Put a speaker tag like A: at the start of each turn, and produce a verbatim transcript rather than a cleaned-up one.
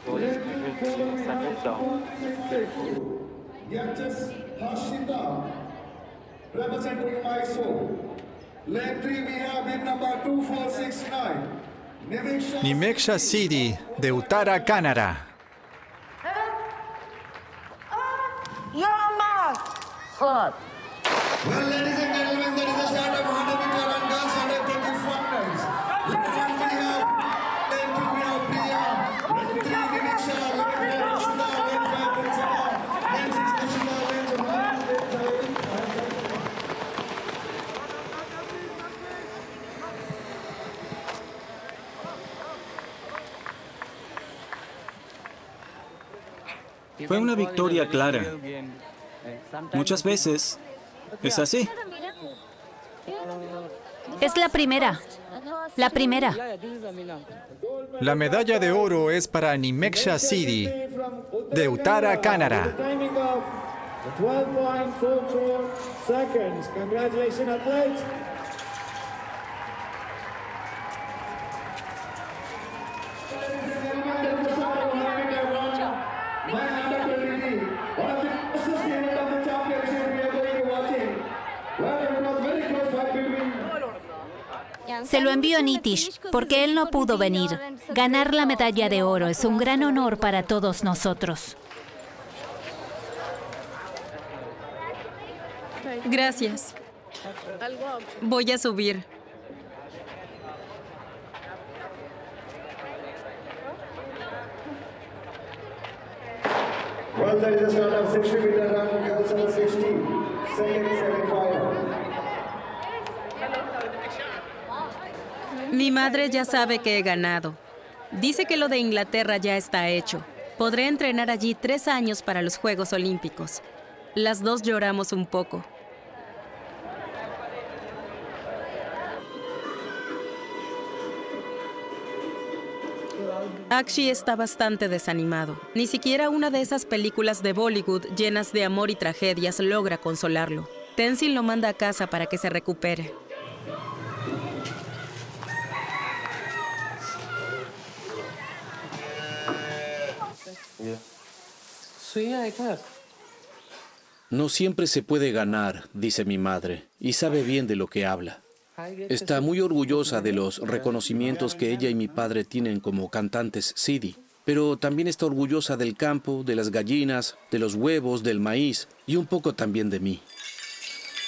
A: Yatis Hashita, representing Mysore. Lane three, we have in number two four six nine.
B: Nimeksha City, de Uttara Kannada.
A: Well, ladies and gentlemen, that is the start of one hundred meter and girls under twenty finals. Lane one, we have, lane two, we have Priya, lane three, Nimeksha, lane four, Rishita, lane five, Prinsana, lane six, Rishita, lane seven, lane seven.
C: Fue una victoria clara. Muchas veces es así.
D: Es la primera. La primera.
B: La medalla de oro es para Nimeksha City, de Uttara Kannada.
A: twelve point four four seconds. Congratulations, athletes.
D: Se lo envío a Nitish, porque él no pudo venir. Ganar la medalla de oro es un gran honor para todos nosotros.
E: Gracias. Voy a subir.
A: Well, that is the start of sixty meter run, girls under sixty, second semi-final.
E: Mi madre ya sabe que he ganado. Dice que lo de Inglaterra ya está hecho. Podré entrenar allí tres años para los Juegos Olímpicos. Las dos lloramos un poco. Akshi está bastante desanimado. Ni siquiera una de esas películas de Bollywood llenas de amor y tragedias logra consolarlo. Tenzin lo manda a casa para que se recupere.
F: No siempre se puede ganar, dice mi madre, y sabe bien de lo que habla. Está muy orgullosa de los reconocimientos que ella y mi padre tienen como cantantes Siddhi, pero también está orgullosa del campo, de las gallinas, de los huevos, del maíz y un poco también de mí.